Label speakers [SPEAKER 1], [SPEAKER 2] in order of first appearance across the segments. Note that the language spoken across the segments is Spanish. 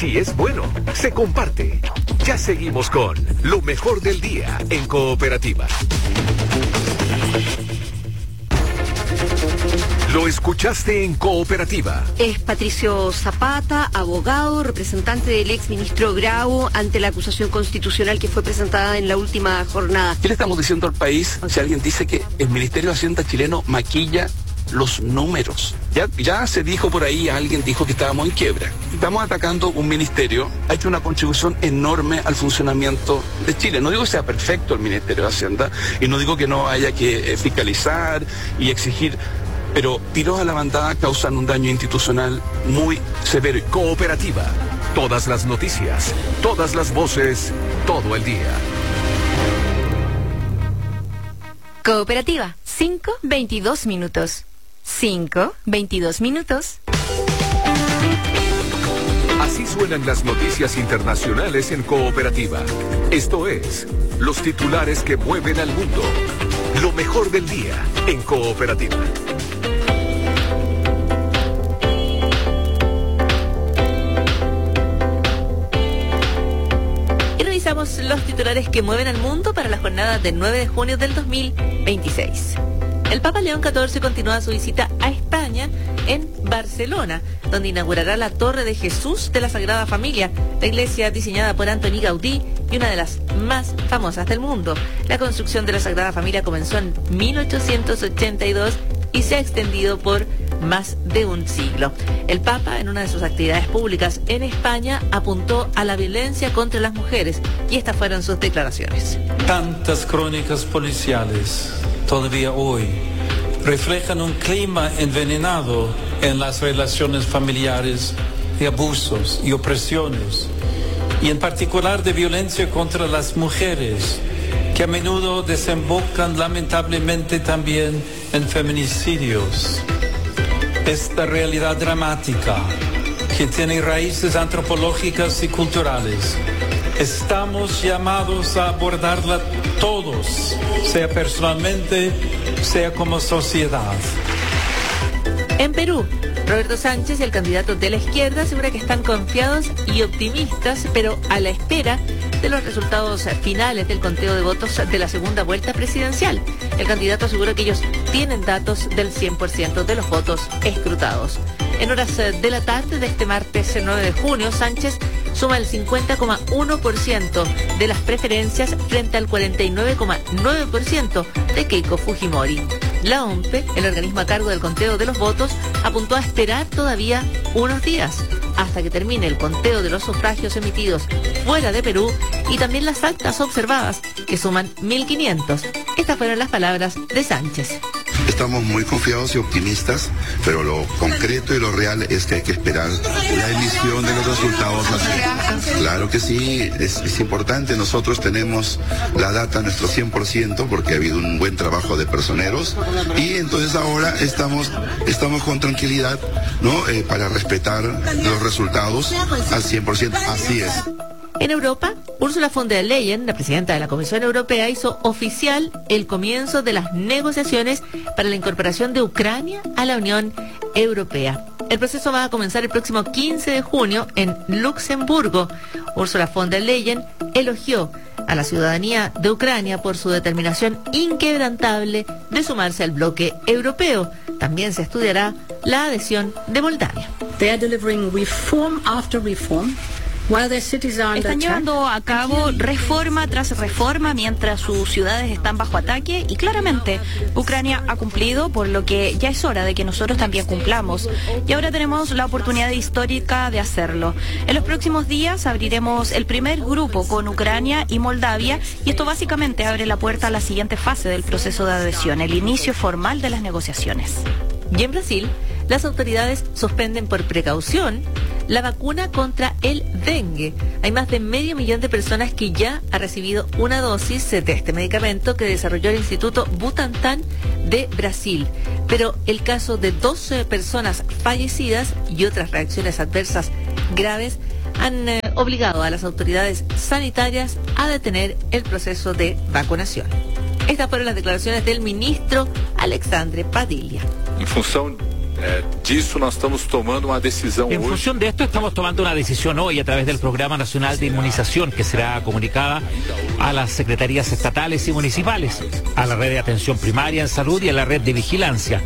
[SPEAKER 1] Si es bueno, se comparte. Ya seguimos con lo mejor del día en Cooperativa. Lo escuchaste en Cooperativa.
[SPEAKER 2] Es Patricio Zapata, abogado, representante del exministro Grau ante la acusación constitucional que fue presentada en la última jornada.
[SPEAKER 3] ¿Qué le estamos diciendo al país si alguien dice que el Ministerio de Hacienda chileno maquilla los números? Ya se dijo por ahí, alguien dijo que estábamos en quiebra. Estamos atacando un ministerio, ha hecho una contribución enorme al funcionamiento de Chile. No digo que sea perfecto el Ministerio de Hacienda y no digo que no haya que fiscalizar y exigir, pero tiros a la bandada causan un daño institucional muy severo.
[SPEAKER 1] Cooperativa. Todas las noticias, todas las voces, todo el día.
[SPEAKER 4] Cooperativa, 5:22 minutos. 5:22 minutos.
[SPEAKER 1] Así suenan las noticias internacionales en Cooperativa. Esto es, los titulares que mueven al mundo. Lo mejor del día en Cooperativa.
[SPEAKER 5] Y revisamos los titulares que mueven al mundo para la jornada del 9 de junio del 2026. El Papa León XIV continúa su visita a España en Barcelona, donde inaugurará la Torre de Jesús de la Sagrada Familia, la iglesia diseñada por Antoni Gaudí y una de las más famosas del mundo. La construcción de la Sagrada Familia comenzó en 1882 y se ha extendido por más de un siglo. El Papa, en una de sus actividades públicas en España, apuntó a la violencia contra las mujeres y estas fueron sus declaraciones.
[SPEAKER 6] Tantas crónicas policiales todavía hoy reflejan un clima envenenado en las relaciones familiares de abusos y opresiones, y en particular de violencia contra las mujeres, que a menudo desembocan lamentablemente también en feminicidios. Esta realidad dramática, que tiene raíces antropológicas y culturales, estamos llamados a abordarla todos, sea personalmente, sea como sociedad.
[SPEAKER 5] En Perú, Roberto Sánchez, el candidato de la izquierda, asegura que están confiados y optimistas, pero a la espera de los resultados finales del conteo de votos de la segunda vuelta presidencial. El candidato asegura que ellos tienen datos del 100% de los votos escrutados. En horas de la tarde de este martes 9 de junio, Sánchez suma el 50,1% de las preferencias frente al 49,9% de Keiko Fujimori. La OMPE, el organismo a cargo del conteo de los votos, apuntó a esperar todavía unos días hasta que termine el conteo de los sufragios emitidos fuera de Perú y también las actas observadas, que suman 1.500. Estas fueron las palabras de Sánchez.
[SPEAKER 7] Estamos muy confiados y optimistas, pero lo concreto y lo real es que hay que esperar la emisión de los resultados. Claro que sí, es importante. Nosotros tenemos la data nuestro 100% porque ha habido un buen trabajo de personeros y entonces ahora estamos con tranquilidad, ¿no? Para respetar los resultados al 100%. Así es.
[SPEAKER 5] En Europa, Ursula von der Leyen, la presidenta de la Comisión Europea, hizo oficial el comienzo de las negociaciones para la incorporación de Ucrania a la Unión Europea. El proceso va a comenzar el próximo 15 de junio en Luxemburgo. Ursula von der Leyen elogió a la ciudadanía de Ucrania por su determinación inquebrantable de sumarse al bloque europeo. También se estudiará la adhesión de Moldavia.
[SPEAKER 8] They are delivering reform after reform.
[SPEAKER 9] Están llevando a cabo reforma tras reforma mientras sus ciudades están bajo ataque y claramente Ucrania ha cumplido, por lo que ya es hora de que nosotros también cumplamos. Y ahora tenemos la oportunidad histórica de hacerlo. En los próximos días abriremos el primer grupo con Ucrania y Moldavia y esto básicamente abre la puerta a la siguiente fase del proceso de adhesión, el inicio formal de las negociaciones.
[SPEAKER 5] Y en Brasil, las autoridades suspenden por precaución la vacuna contra el dengue. Hay más de 500.000 de personas que ya han recibido una dosis de este medicamento que desarrolló el Instituto Butantan de Brasil. Pero el caso de 12 personas fallecidas y otras reacciones adversas graves han obligado a las autoridades sanitarias a detener el proceso de vacunación. Estas fueron las declaraciones del ministro Alexandre Padilla.
[SPEAKER 10] En función En función de esto estamos tomando una decisión hoy a través del Programa Nacional de Inmunización, que será comunicada a las secretarías estatales y municipales, a la red de atención primaria en salud y a la red de vigilancia.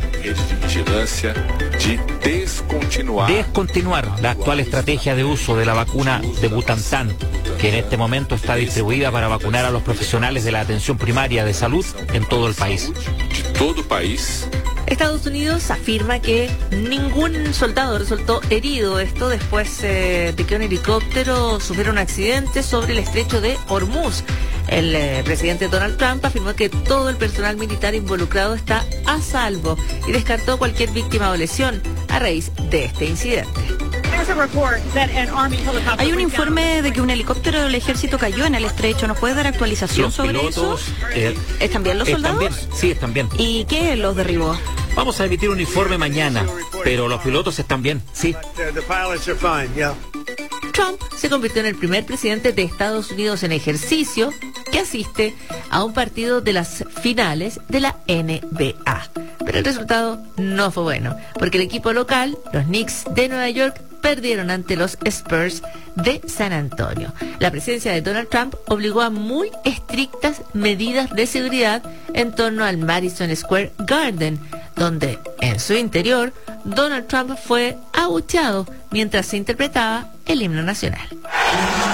[SPEAKER 10] Descontinuar la actual estrategia de uso de la vacuna de Butantan, que en este momento está distribuida para vacunar a los profesionales de la atención primaria de salud en todo el país.
[SPEAKER 5] Estados Unidos afirma que ningún soldado resultó herido, esto después de que un helicóptero sufriera un accidente sobre el estrecho de Hormuz. El presidente Donald Trump afirmó que todo el personal militar involucrado está a salvo y descartó cualquier víctima o lesión a raíz de este incidente.
[SPEAKER 9] Hay un informe de que un helicóptero del ejército cayó en el estrecho. ¿Nos puede dar actualización
[SPEAKER 10] los
[SPEAKER 9] sobre
[SPEAKER 10] pilotos,
[SPEAKER 9] eso? ¿Están bien los soldados?
[SPEAKER 10] Sí, están bien.
[SPEAKER 9] ¿Y qué los derribó?
[SPEAKER 10] Vamos a emitir un informe mañana, pero los pilotos están bien, sí.
[SPEAKER 5] Trump se convirtió en el primer presidente de Estados Unidos en ejercicio que asiste a un partido de las finales de la NBA. Pero el resultado no fue bueno, porque el equipo local, los Knicks de Nueva York, perdieron ante los Spurs de San Antonio. La presencia de Donald Trump obligó a muy estrictas medidas de seguridad en torno al Madison Square Garden, donde en su interior Donald Trump fue abucheado mientras se interpretaba el himno nacional.